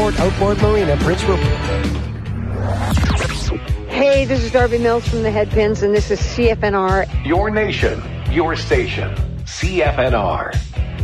Port Outboard Marina, Prince Rupert. Hey, this is Darby Mills from the Headpins, and this is CFNR. Your nation, your station, CFNR.